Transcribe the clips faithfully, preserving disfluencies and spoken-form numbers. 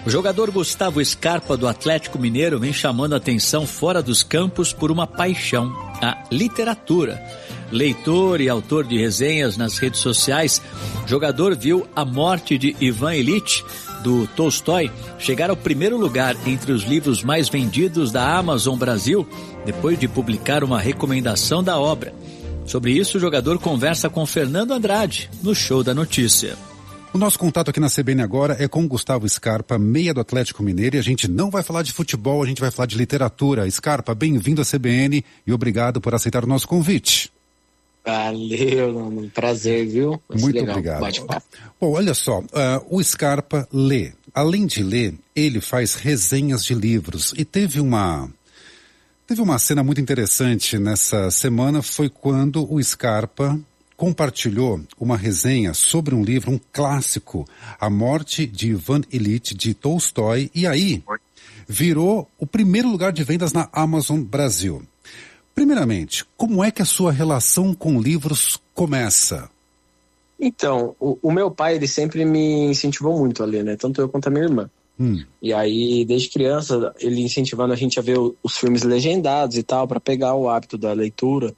O jogador Gustavo Scarpa, do Atlético Mineiro, vem chamando a atenção fora dos campos por uma paixão, a literatura. Leitor e autor de resenhas nas redes sociais, o jogador viu A Morte de Ivan Ilitch, do Tolstói, chegar ao primeiro lugar entre os livros mais vendidos da Amazon Brasil, depois de publicar uma recomendação da obra. Sobre isso, o jogador conversa com Fernando Andrade, no Show da Notícia. O nosso contato aqui na C B N agora é com Gustavo Scarpa, meia do Atlético Mineiro, e a gente não vai falar de futebol, a gente vai falar de literatura. Scarpa, bem-vindo à C B N e obrigado por aceitar o nosso convite. Valeu, um prazer, viu? Vai Muito legal. obrigado. Bate-papo. Bom, olha só, uh, o Scarpa lê. Além de ler, ele faz resenhas de livros. E teve uma, teve uma cena muito interessante nessa semana, foi quando o Scarpa compartilhou uma resenha sobre um livro, um clássico, A Morte de Ivan Ilitch, de Tolstói, e aí virou o primeiro lugar de vendas na Amazon Brasil. Primeiramente, como é que a sua relação com livros começa? Então, o, o meu pai, ele sempre me incentivou muito a ler, né? Tanto eu quanto a minha irmã. Hum. E aí, desde criança, ele incentivando a gente a ver o, os filmes legendados e tal, para pegar o hábito da leitura.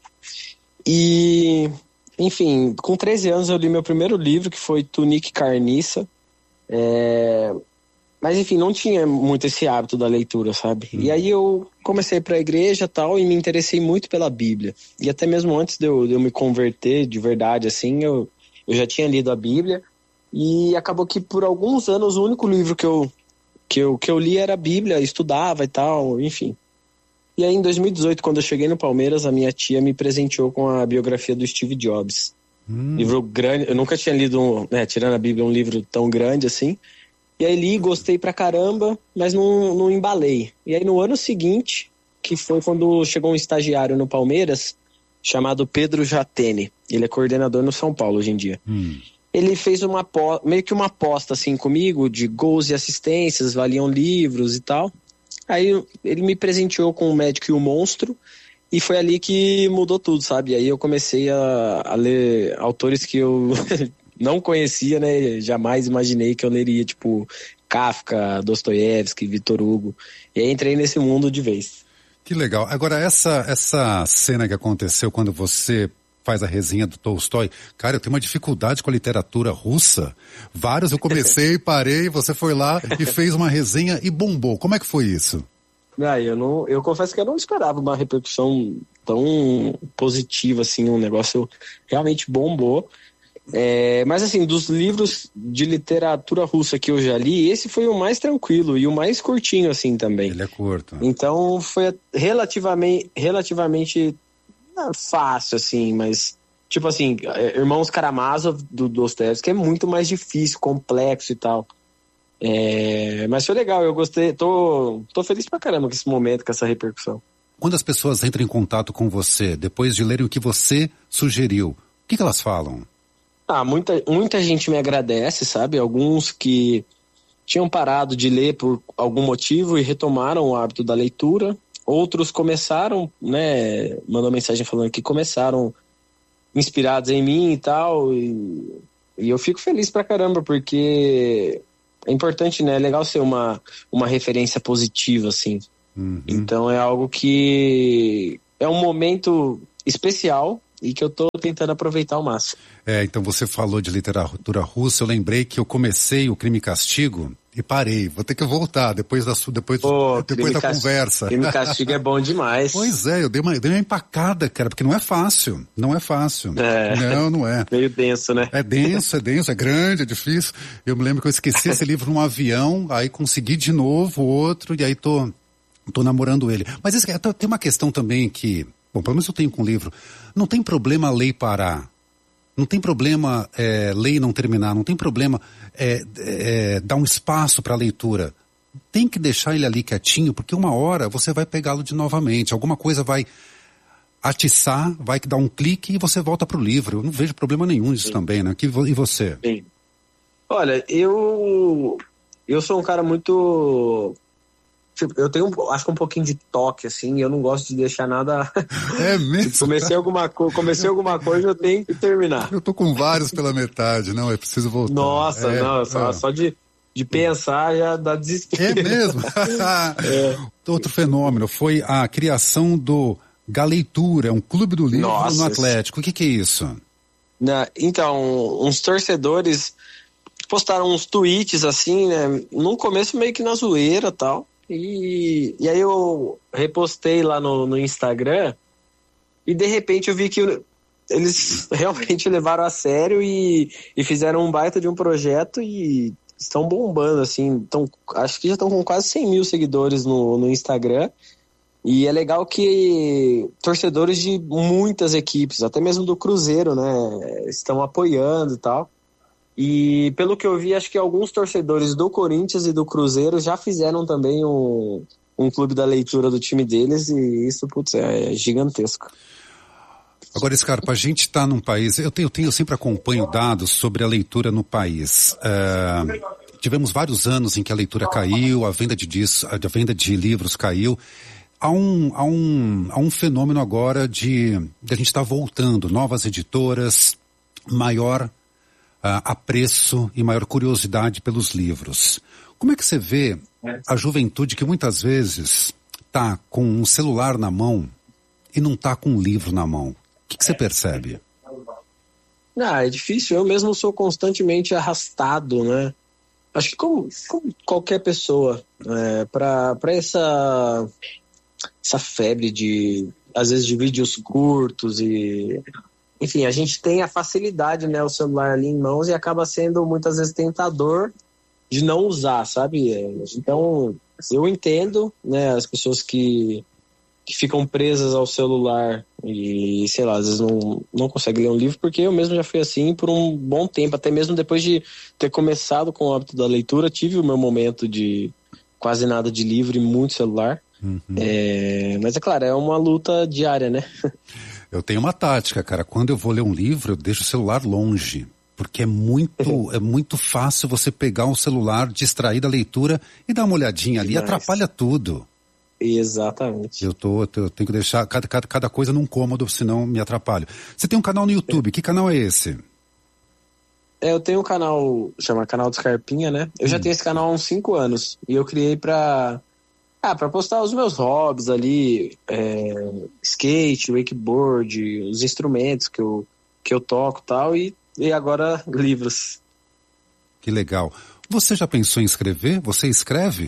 E, enfim, com treze anos eu li meu primeiro livro, que foi Tunique Carniça. É... Mas, enfim, não tinha muito esse hábito da leitura, sabe? Hum. E aí eu comecei para a igreja e tal, e me interessei muito pela Bíblia. E até mesmo antes de eu, de eu me converter de verdade, assim, eu, eu já tinha lido a Bíblia. E acabou que por alguns anos o único livro que eu, que eu, que eu li era a Bíblia, estudava e tal, enfim. E aí em dois mil e dezoito, quando eu cheguei no Palmeiras, a minha tia me presenteou com a biografia do Steve Jobs. Hum. Livro grande, eu nunca tinha lido, um, né, tirando a Bíblia, um livro tão grande assim. E aí li, gostei pra caramba, mas não, não embalei. E aí no ano seguinte, que foi quando chegou um estagiário no Palmeiras, chamado Pedro Jatene. Ele é coordenador no São Paulo hoje em dia. Hum. Ele fez uma meio que uma aposta assim comigo, de gols e assistências, valiam livros e tal. Aí ele me presenteou com O Médico e o Monstro, e foi ali que mudou tudo, sabe? Aí eu comecei a, a ler autores que eu... não conhecia, né? Jamais imaginei que eu leria, tipo, Kafka, Dostoiévski, Victor Hugo. E aí entrei nesse mundo de vez. Que legal. Agora, essa, essa cena que aconteceu quando você faz a resenha do Tolstói, cara, eu tenho uma dificuldade com a literatura russa. Vários eu comecei, parei, você foi lá e fez uma resenha e bombou. Como é que foi isso? Ah, eu, não, eu confesso que eu não esperava uma repercussão tão positiva, assim, um negócio realmente bombou. É, mas assim, dos livros de literatura russa que eu já li, esse foi o mais tranquilo e o mais curtinho assim também. Ele é curto. Então foi relativamente, relativamente fácil assim, mas tipo assim, Irmãos Karamazov do Dostoiévski é muito mais difícil, complexo e tal. É, mas foi legal, eu gostei, tô, tô feliz pra caramba com esse momento, com essa repercussão. Quando as pessoas entram em contato com você, depois de lerem o que você sugeriu, o que, que elas falam? Ah, muita, muita gente me agradece, sabe? Alguns que tinham parado de ler por algum motivo e retomaram o hábito da leitura. Outros começaram, né? Mandou mensagem falando que começaram inspirados em mim e tal. E, e eu fico feliz pra caramba, porque é importante, né? É legal ser uma, uma referência positiva, assim. Uhum. Então é algo que é um momento especial e que eu tô tentando aproveitar ao máximo. É, então você falou de literatura russa, eu lembrei que eu comecei o Crime e Castigo e parei. Vou ter que voltar depois da, depois, Pô, depois da Castigo, conversa. Crime e Castigo é bom demais. Pois é, eu dei uma, dei uma empacada, cara, porque não é fácil, não é fácil. É, não, não é. Meio denso, né? É denso, é denso, é grande, é difícil. Eu me lembro que eu esqueci esse livro num avião, aí consegui de novo outro, e aí tô, tô namorando ele. Mas esse, tem uma questão também que, bom, pelo menos eu tenho com o livro, não tem problema a lei parar. Não tem problema é, ler e não terminar, não tem problema é, é, dar um espaço para a leitura. Tem que deixar ele ali quietinho, porque uma hora você vai pegá-lo de novamente. Alguma coisa vai atiçar, vai dar um clique e você volta para o livro. Eu não vejo problema nenhum nisso. Sim. Também, né? E você? Sim. Olha, eu, eu sou um cara muito... Eu tenho, acho que um pouquinho de toque, assim, eu não gosto de deixar nada... É mesmo? comecei alguma, co... comecei alguma coisa, eu tenho que terminar. Eu tô com vários pela metade, não, é preciso voltar. Nossa, é, não, só, é. só de... de pensar já dá desespero. É mesmo? É. Outro fenômeno foi a criação do Galeitura, um clube do livro Nossa, no Atlético. O que, que é isso? Na, então, uns torcedores postaram uns tweets assim, né? No começo meio que na zoeira e tal. E, e aí eu repostei lá no, no Instagram e de repente eu vi que eles realmente levaram a sério e, e fizeram um baita de um projeto e estão bombando, assim, tão, acho que já estão com quase cem mil seguidores no, no Instagram, e é legal que torcedores de muitas equipes, até mesmo do Cruzeiro, né, estão apoiando e tal, e pelo que eu vi, acho que alguns torcedores do Corinthians e do Cruzeiro já fizeram também um, um clube da leitura do time deles, e isso, putz, é gigantesco. Agora, Scarpa, a gente está num país, eu, tenho, eu, tenho, eu sempre acompanho dados sobre a leitura no país. Uh, tivemos vários anos em que a leitura caiu, a venda de, discos, a venda de livros caiu. Há um, há um, há um fenômeno agora de, de a gente estar tá voltando, novas editoras, maior uh, apreço e maior curiosidade pelos livros. Como é que você vê a juventude que muitas vezes está com um celular na mão e não está com um livro na mão? O que, que você percebe? Ah, é difícil. Eu mesmo sou constantemente arrastado, né? Acho que como, como qualquer pessoa, é, para essa, essa febre de, às vezes, de vídeos curtos e... Enfim, a gente tem a facilidade, né? O celular ali em mãos e acaba sendo muitas vezes tentador de não usar, sabe? Então, eu entendo, né? As pessoas que... que ficam presas ao celular e, sei lá, às vezes não, não conseguem ler um livro, porque eu mesmo já fui assim por um bom tempo, até mesmo depois de ter começado com o hábito da leitura, tive o meu momento de quase nada de livro e muito celular. Uhum. É, mas é claro, é uma luta diária, né? Eu tenho uma tática, cara, quando eu vou ler um livro, eu deixo o celular longe, porque é muito, é muito fácil você pegar um celular, distrair da leitura e dar uma olhadinha ali, Demais. Atrapalha tudo. Exatamente. Eu, tô, eu tenho que deixar cada, cada, cada coisa num cômodo, senão me atrapalho. Você tem um canal no YouTube, é. Que canal é esse? É, eu tenho um canal, chama Canal do Scarpinha, né? Eu hum. já tenho esse canal há uns cinco anos, e eu criei pra, ah, pra postar os meus hobbies ali, é, skate, wakeboard, os instrumentos que eu, que eu toco e tal, e, e agora livros. Que legal. Você já pensou em escrever? Você escreve?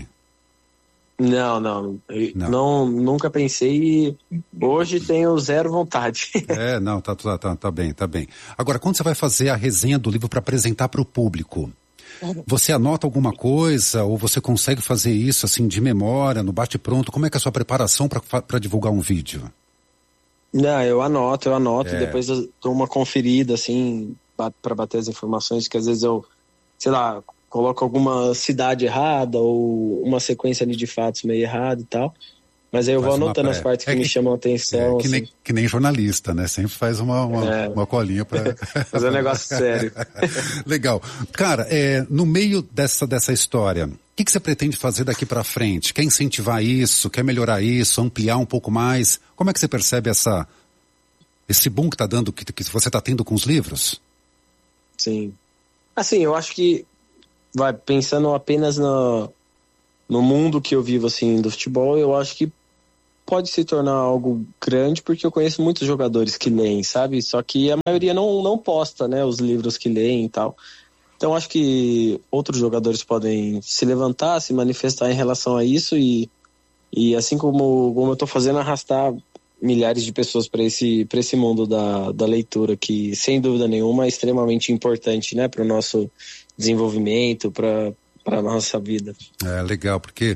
Não, não, não, não, nunca pensei e hoje tenho zero vontade. É, não, tá, tá, tá, tá bem, tá bem. Agora, quando você vai fazer a resenha do livro para apresentar para o público, você anota alguma coisa ou você consegue fazer isso assim de memória, no bate-pronto? Como é que é a sua preparação para divulgar um vídeo? Não, eu anoto, eu anoto, é. Depois eu dou uma conferida assim para bater as informações, que às vezes eu, sei lá, coloco alguma cidade errada ou uma sequência ali de fatos meio errada e tal. Mas aí eu faz vou anotando as partes que, é que me chamam a atenção. É, que, assim. nem, que nem jornalista, né? Sempre faz uma, uma, é. uma colinha para fazer um negócio sério. Legal. Cara, é, no meio dessa, dessa história, o que, que você pretende fazer daqui para frente? Quer incentivar isso? Quer melhorar isso? Ampliar um pouco mais? Como é que você percebe essa, esse boom que tá dando, que, que você está tendo com os livros? Sim. Assim, eu acho que vai pensando apenas no, no mundo que eu vivo, assim, do futebol, eu acho que pode se tornar algo grande, porque eu conheço muitos jogadores que leem, sabe? Só que a maioria não, não posta, né, os livros que leem e tal. Então, acho que outros jogadores podem se levantar, se manifestar em relação a isso e, e assim como, como eu tô fazendo, arrastar milhares de pessoas para esse, para esse mundo da, da leitura, que, sem dúvida nenhuma, é extremamente importante, né, para o nosso desenvolvimento, para a nossa vida. É legal, porque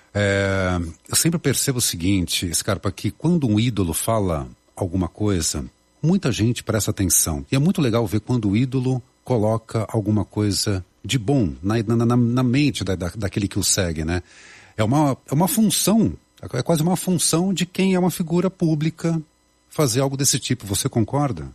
é, eu sempre percebo o seguinte, Scarpa, que quando um ídolo fala alguma coisa, muita gente presta atenção. E é muito legal ver quando o ídolo coloca alguma coisa de bom na, na, na mente da, da, daquele que o segue, né? É uma, é uma função, é quase uma função de quem é uma figura pública fazer algo desse tipo. Você concorda?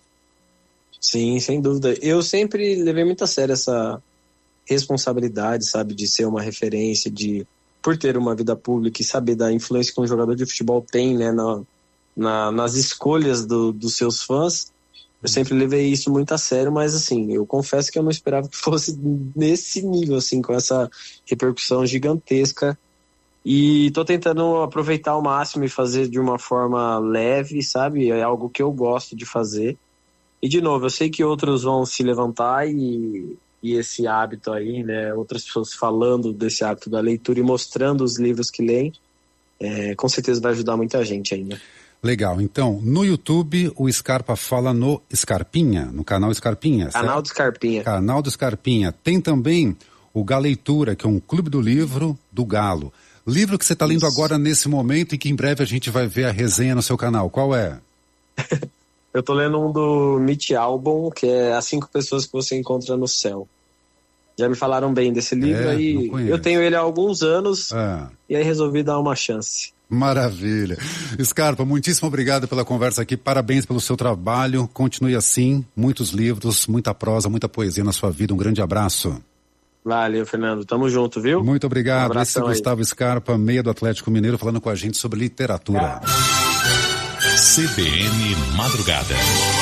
Sim, sem dúvida. Eu sempre levei muito a sério essa responsabilidade, sabe, de ser uma referência, de por ter uma vida pública e saber da influência que um jogador de futebol tem, né, na, na, nas escolhas do, dos seus fãs. Eu sempre levei isso muito a sério, mas assim, eu confesso que eu não esperava que fosse nesse nível, assim, com essa repercussão gigantesca. E tô tentando aproveitar ao máximo e fazer de uma forma leve, sabe? É algo que eu gosto de fazer. E de novo, eu sei que outros vão se levantar e, e esse hábito aí, né? Outras pessoas falando desse hábito da leitura e mostrando os livros que leem, é, com certeza vai ajudar muita gente ainda. Legal, então, no YouTube o Scarpa fala no Scarpinha, no canal Scarpinha, Canal certo? do Scarpinha. Canal do Scarpinha. Tem também o Galeitura, que é um clube do livro do Galo. Livro que você está lendo Isso. agora nesse momento e que em breve a gente vai ver a resenha no seu canal. Qual é? Eu tô lendo um do Mitch Albom, que é As Cinco Pessoas que Você Encontra no Céu. Já me falaram bem desse livro é, aí. Eu tenho ele há alguns anos é. e aí resolvi dar uma chance. Maravilha. Scarpa, muitíssimo obrigado pela conversa aqui, parabéns pelo seu trabalho, continue assim, muitos livros, muita prosa, muita poesia na sua vida, um grande abraço. Valeu, Fernando, tamo junto, viu? Muito obrigado, um esse é Gustavo Scarpa, meia do Atlético Mineiro, falando com a gente sobre literatura. C B N Madrugada.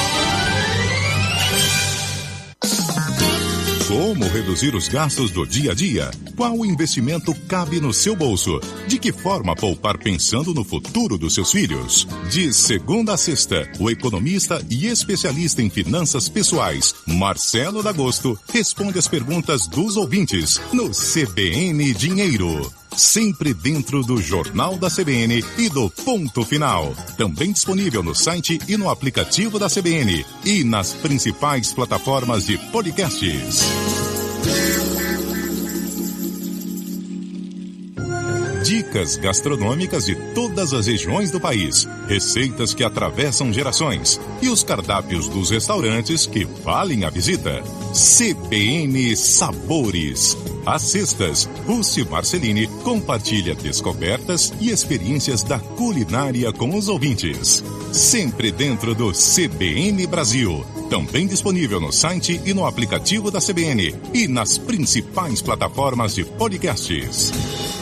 Como reduzir os gastos do dia a dia? Qual investimento cabe no seu bolso? De que forma poupar pensando no futuro dos seus filhos? De segunda a sexta, o economista e especialista em finanças pessoais, Marcelo D'Agosto, responde as perguntas dos ouvintes no C B N Dinheiro. Sempre dentro do Jornal da C B N e do Ponto Final. Também disponível no site e no aplicativo da C B N e nas principais plataformas de podcasts. Dicas gastronômicas de todas as regiões do país, receitas que atravessam gerações e os cardápios dos restaurantes que valem a visita. C B N Sabores. Às sextas, Rússi Marcelini compartilha descobertas e experiências da culinária com os ouvintes. Sempre dentro do C B N Brasil. Também disponível no site e no aplicativo da C B N e nas principais plataformas de podcasts.